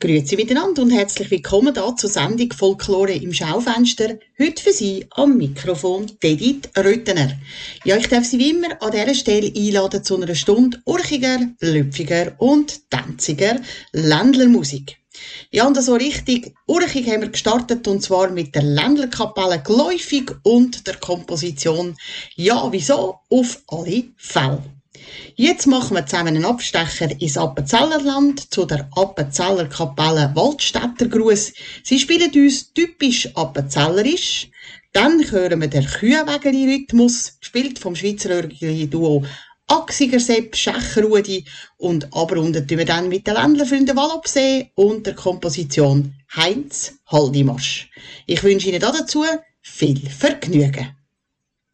Grüezi miteinander und herzlich willkommen hier zur Sendung Folklore im Schaufenster. Heute für Sie am Mikrofon Edith Röttener. Ja, ich darf Sie wie immer an dieser Stelle einladen zu einer Stunde urchiger, lüpfiger und tänziger Ländlermusik. Ja, und so richtig urchig haben wir gestartet, und zwar mit der Ländlerkapelle Gläufig und der Komposition «Ja, wieso?» auf alle Fälle. Jetzt machen wir zusammen einen Abstecher ins Appenzellerland zu der Appenzeller Kapelle Waldstätter Gruß. Sie spielen uns typisch appenzellerisch. Dann hören wir den Kühenwägeli-Rhythmus, gespielt vom Schweizer Duo Axiger Sepp, Schächerrudi, und abrunden wir dann mit den Ländlerfreunden Wallobsee und der Komposition Heinz Haldimasch. Ich wünsche Ihnen dazu viel Vergnügen.